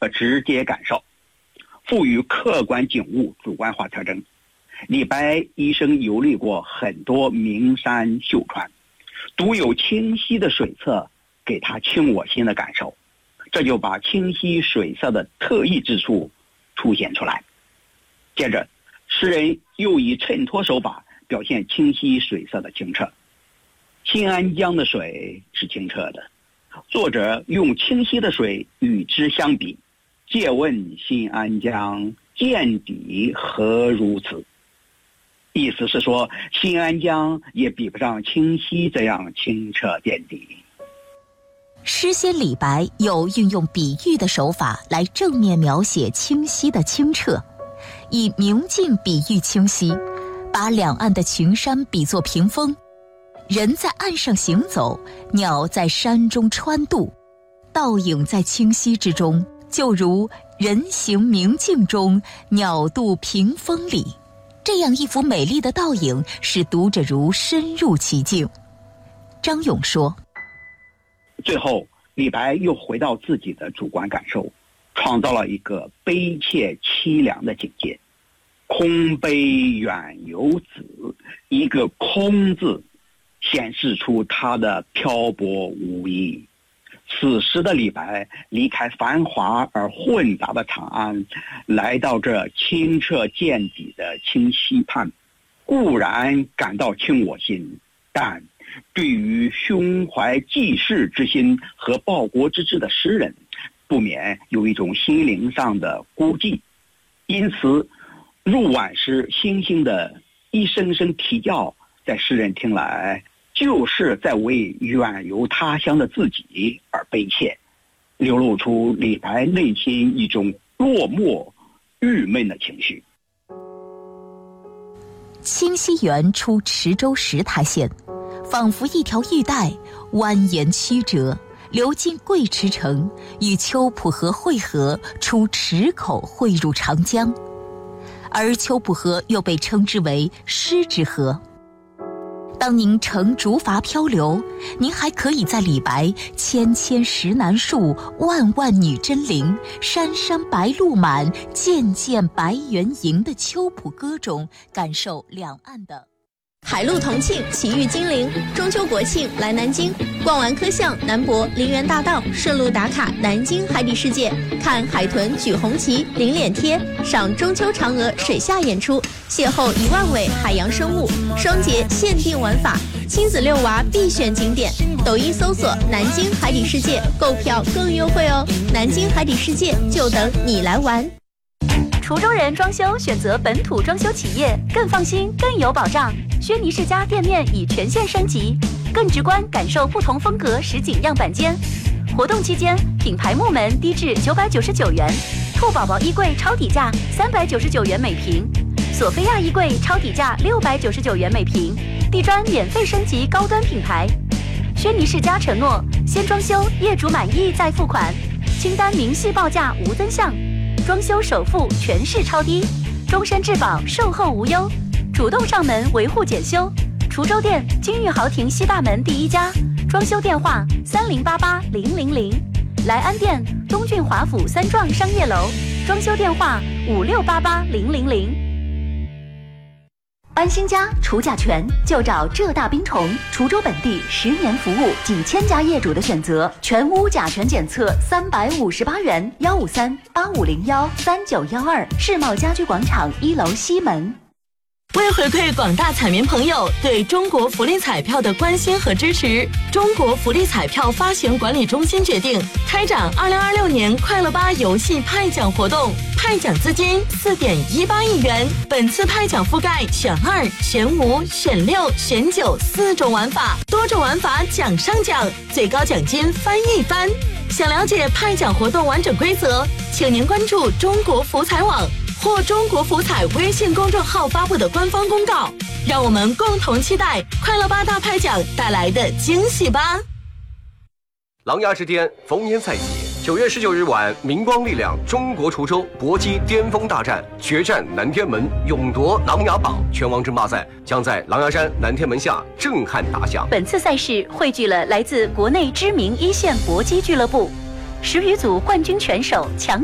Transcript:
和直接感受，赋予客观景物主观化特征。李白一生游历过很多名山秀川，独有清晰的水色给他倾我心的感受，这就把清晰水色的特异之处凸显出来。接着，诗人又以衬托手法表现清晰水色的清澈。新安江的水是清澈的，作者用清晰的水与之相比，借问新安江，见底何如此？意思是说，新安江也比不上清溪这样清澈见底。 诗仙李白有运用比喻的手法来正面描写清溪的清澈，以明镜比喻清溪，把两岸的群山比作屏风，人在岸上行走，鸟在山中穿渡，倒影在清溪之中，就如人行明镜中，鸟渡屏风里。这样一幅美丽的倒影，使读者如深入其境。张勇说， 最后李白又回到自己的主观感受，创造了一个悲切凄凉的境界。空悲远游子，一个空字显示出他的漂泊无依。此时的李白离开繁华而混杂的长安，来到这清澈见底的清溪畔，固然感到倾我心，但对于胸怀济世之心和报国之志的诗人，不免有一种心灵上的孤寂。因此入晚诗星星的一声声啼叫，在诗人听来就是在为远游他乡的自己而悲切，流露出李白内心一种落寞郁闷的情绪。 清溪源出池州石台县，仿佛一条玉带，蜿蜒曲折，流经贵池城，与秋浦河汇合，出池口汇入长江。而秋浦河又被称之为诗之河。当您乘竹筏漂流，您还可以在李白千千石楠树，万万女真陵，山山白鹭满，件件白猿迎的秋浦歌中，感受两岸的海陆同庆，奇遇金陵。中秋国庆来南京，逛完科巷、南博、陵园大道，顺路打卡南京海底世界，看海豚举红旗、领脸贴，赏中秋嫦娥水下演出，邂逅1万尾海洋生物，双节限定玩法，亲子遛娃必选景点。抖音搜索南京海底世界，购票更优惠哦！南京海底世界就等你来玩。 滁州人装修选择本土装修企业，更放心更有保障。轩尼诗家店面已全线升级，更直观感受不同风格实景样板间。活动期间，品牌木门低至999元，兔宝宝衣柜超底价399元每平，索菲亚衣柜超底价699元每平，地砖免费升级高端品牌。轩尼诗家承诺先装修，业主满意再付款，清单明细报价无增项，装修首付全市超低，终身质保，售后无忧，主动上门维护检修。滁州店金玉豪庭西大门第1家，装修电话30880000，莱安店东郡华府3幢商业楼，装修电话56880000。安心家除甲醛就找浙大冰虫，滁州本地10年服务，几千家业主的选择，全屋甲醛检测358元，15385013912，世贸家居广场1楼西门。 为回馈广大彩民朋友对中国福利彩票的关心和支持，中国福利彩票发行管理中心决定开展2026年快乐吧游戏派奖活动，派奖资金4.18亿元。本次派奖覆盖选2、选5、选6、选94种玩法，多种玩法奖上奖，最高奖金翻一番。想了解派奖活动完整规则，请您关注中国福彩网或中国福彩微信公众号发布的官方公告，让我们共同期待快乐吧大派奖带来的惊喜吧。 琅琊之巅逢年赛季，9月19日晚，明光力量中国滁州搏击巅峰大战，决战南天门，勇夺琅琊榜。拳王争霸赛将在琅琊山南天门下震撼打响。 本次赛事汇聚了来自国内知名一线搏击俱乐部10余组冠军拳手强